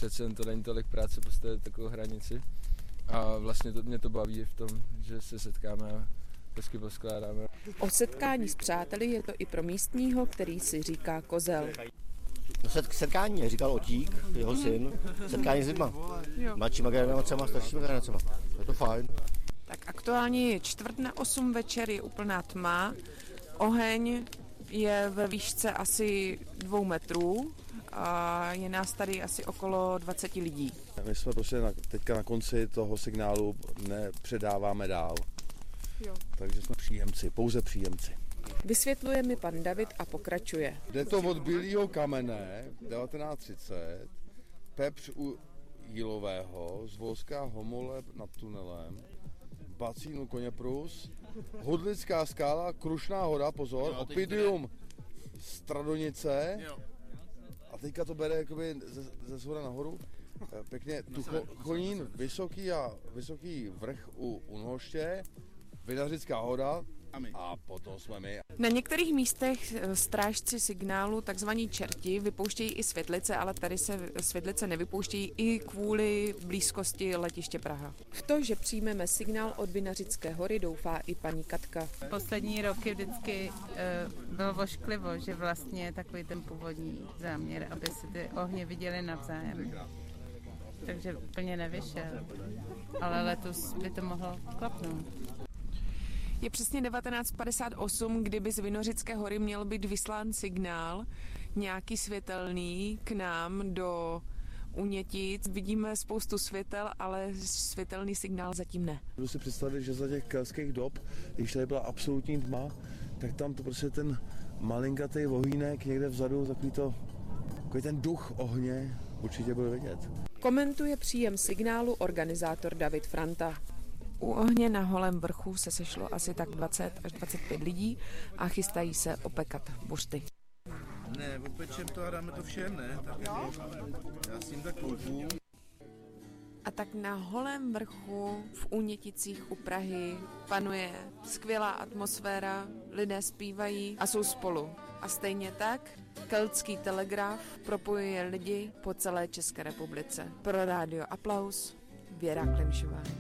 přece jen to není tolik práce postavit takovou hranici. A vlastně mě to baví v tom, že se setkáme a hezky poskládáme. O setkání s přáteli je to i pro místního, který si říká Kozel. No setkání, říkal Otík, jeho syn, setkání s lidma. Mladšíma generacema, staršíma generacema. Je to fajn. Tak aktuálně je 7:45 večer, je úplná tma. Oheň je ve výšce asi 2 metrů a je nás tady asi okolo 20 lidí. My jsme prostě teďka na konci toho signálu nepředáváme dál. Jo. Takže jsme příjemci, pouze příjemci. Vysvětluje mi pan David a pokračuje. Jde to od Bílého kamene 1930, Pepř u Jílového, z Volská Homole nad tunelem, Bacínu Koněprus, Hudlická skála, Krušná hora, pozor, Opidium Stradonice a teďka to bere jakoby ze shora nahoru. Pěkně Tuchonín, vysoký vrch u Unhoště, Vinařická hora a potom jsme my. Na některých místech strážci signálu, takzvaní čerti, vypouštějí i světlice, ale tady se světlice nevypouštějí i kvůli blízkosti letiště Praha. V to, že přijmeme signál od Vinařické hory, doufá i paní Katka. Poslední roky vždycky bylo vošklivo, že vlastně takový ten původní záměr, aby se ty ohně viděly navzájem. Takže úplně nevyšel, ale letos by to mohlo klapnout. Je přesně 19:58, kdyby z Vinořické hory měl být vyslán signál, nějaký světelný k nám do Unětic. Vidíme spoustu světel, ale světelný signál zatím ne. Můžu si představit, že za těch keltských dob, když tady byla absolutní tma, tak tam to prostě ten malinkatý ohýnek někde vzadu, takový ten duch ohně určitě byl vidět. Komentuje příjem signálu organizátor David Franta. U ohně na Holém vrchu se sešlo asi tak 20 až 25 lidí a chystají se opekat buřty. Ne, opečem to a dáme to všem, ne? Tak já s tím tak kouknu. A tak na Holém vrchu v Úněticích u Prahy panuje skvělá atmosféra, lidé zpívají a jsou spolu. A stejně tak Keltský telegraf propojuje lidi po celé České republice. Pro rádio Aplaus, Věra Klimšová.